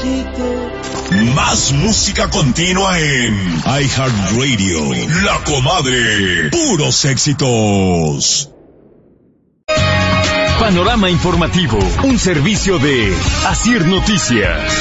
Más música continua en iHeartRadio. La Comadre. Puros éxitos. Panorama informativo. Un servicio de Asir Noticias.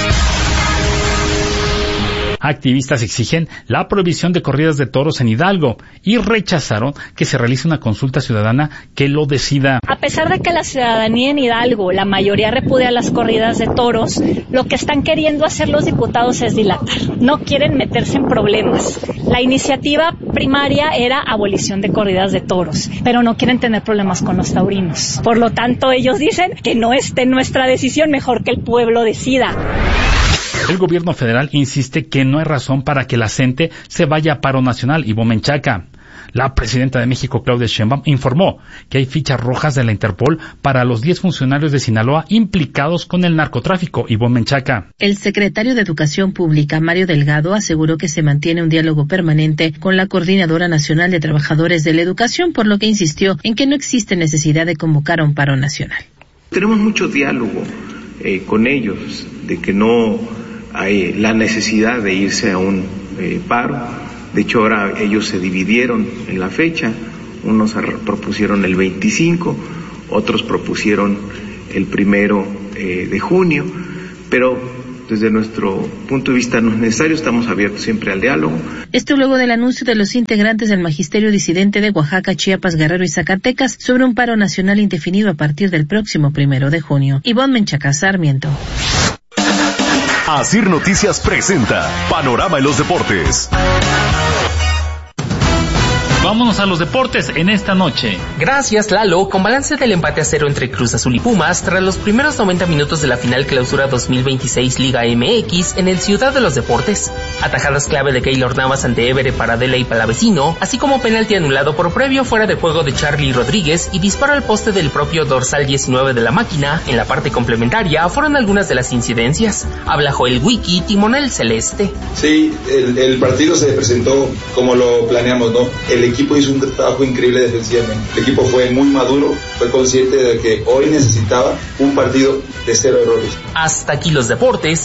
Activistas exigen la prohibición de corridas de toros en Hidalgo y rechazaron que se realice una consulta ciudadana que lo decida. A pesar de que la ciudadanía en Hidalgo, la mayoría repudia las corridas de toros, lo que están queriendo hacer los diputados es dilatar. No quieren meterse en problemas. La iniciativa primaria era abolición de corridas de toros, pero no quieren tener problemas con los taurinos. Por lo tanto, ellos dicen que no esté en nuestra decisión, mejor que el pueblo decida. El gobierno federal insiste que no hay razón para que la CENTE se vaya a paro nacional. Ivonne Menchaca. La presidenta de México, Claudia Sheinbaum, informó que hay fichas rojas de la Interpol para los 10 funcionarios de Sinaloa implicados con el narcotráfico. Ivonne Menchaca. El secretario de Educación Pública, Mario Delgado, aseguró que se mantiene un diálogo permanente con la Coordinadora Nacional de Trabajadores de la Educación, por lo que insistió en que no existe necesidad de convocar a un paro nacional. Tenemos mucho diálogo con ellos, de que no hay la necesidad de irse a un paro. De hecho, ahora ellos se dividieron en la fecha. Unos propusieron el 25, otros propusieron el 1 de junio, pero desde nuestro punto de vista no es necesario, estamos abiertos siempre al diálogo. Esto luego del anuncio de los integrantes del magisterio disidente de Oaxaca, Chiapas, Guerrero y Zacatecas sobre un paro nacional indefinido a partir del próximo 1 de junio. Ivonne Menchaca, Sarmiento. Asir Noticias presenta Panorama en los Deportes. Vámonos a los deportes en esta noche. Gracias, Lalo. Con balance del empate a 0 entre Cruz Azul y Pumas, tras los primeros 90 minutos de la final Clausura 2026 Liga MX en el Ciudad de los Deportes. Atajadas clave de Keylor Navas ante Évere Paradela y Palavecino, así como penalti anulado por previo fuera de juego de Charly Rodríguez y disparo al poste del propio dorsal 19 de la máquina. En la parte complementaria fueron algunas de las incidencias. Habla Joel Wiki, timonel celeste. Sí, el partido se presentó como lo planeamos, ¿no? El equipo hizo un trabajo increíble defensivamente. El equipo fue muy maduro, fue consciente de que hoy necesitaba un partido de 0 errores. Hasta aquí los deportes.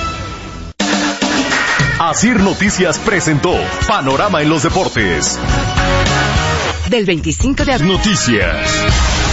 Asir Noticias presentó Panorama en los Deportes. Del 25 de abril. Noticias.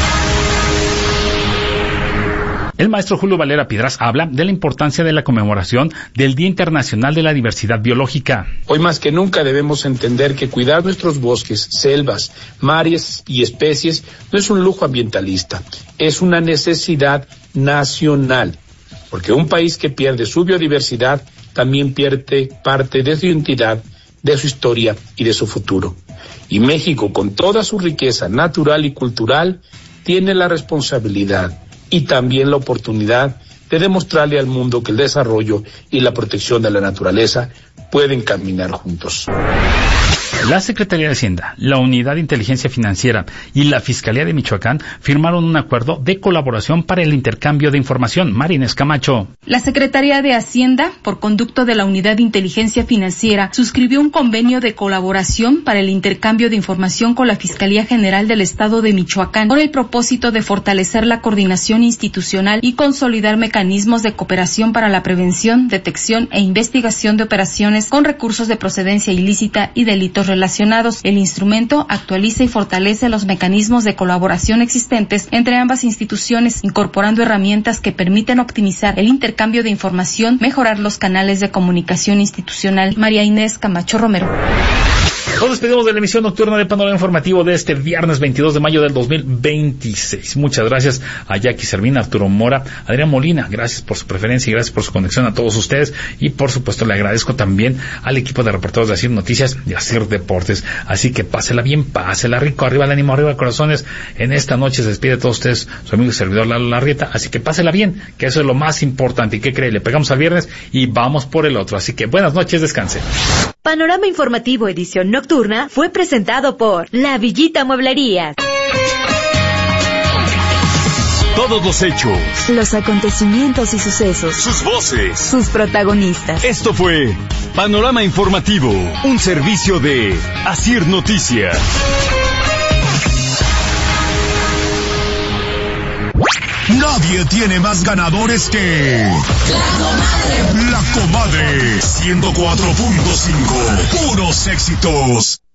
El maestro Julio Valera Piedras habla de la importancia de la conmemoración del Día Internacional de la Diversidad Biológica. Hoy más que nunca debemos entender que cuidar nuestros bosques, selvas, mares y especies no es un lujo ambientalista, es una necesidad nacional, porque un país que pierde su biodiversidad también pierde parte de su identidad, de su historia y de su futuro. Y México, con toda su riqueza natural y cultural, tiene la responsabilidad y también la oportunidad de demostrarle al mundo que el desarrollo y la protección de la naturaleza pueden caminar juntos. La Secretaría de Hacienda, la Unidad de Inteligencia Financiera y la Fiscalía de Michoacán firmaron un acuerdo de colaboración para el intercambio de información. Mari Inés Camacho. La Secretaría de Hacienda, por conducto de la Unidad de Inteligencia Financiera, suscribió un convenio de colaboración para el intercambio de información con la Fiscalía General del Estado de Michoacán, con el propósito de fortalecer la coordinación institucional y consolidar mecanismos de cooperación para la prevención, detección e investigación de operaciones con recursos de procedencia ilícita y delitos relacionados. El instrumento actualiza y fortalece los mecanismos de colaboración existentes entre ambas instituciones, incorporando herramientas que permiten optimizar el intercambio de información, mejorar los canales de comunicación institucional. María Inés Camacho Romero. Nos despedimos de la emisión nocturna de Panorama Informativo de este viernes 22 de mayo del 2026. Muchas gracias a Jackie Servina, Arturo Mora, Adrián Molina. Gracias por su preferencia y gracias por su conexión a todos ustedes. Y por supuesto le agradezco también al equipo de reporteros de Asir Noticias y Asir Deportes. Así que pásela bien, pásela rico. Arriba el ánimo, arriba el corazones. En esta noche se despide de todos ustedes su amigo y servidor Lalo Larrieta. Así que pásela bien, que eso es lo más importante. ¿Y qué cree? Le pegamos al viernes y vamos por el otro. Así que buenas noches, descanse. Panorama Informativo edición nocturna fue presentado por La Villita Mueblería. Todos los hechos, los acontecimientos y sucesos, sus voces, sus protagonistas. Esto fue Panorama Informativo, un servicio de Asir Noticias. Nadie tiene más ganadores que... ¡La Comadre! Comadre 104.5. Puros éxitos.